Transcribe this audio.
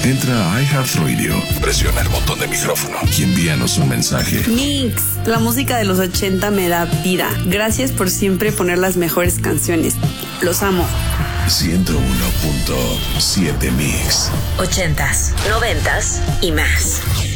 Entra a iHeartRadio, presiona el botón de micrófono y envíanos un mensaje. Mix, la música de los 80 me da vida. Gracias por siempre poner las mejores canciones. Los amo. 101.7 Mix. 80s, 90s y más.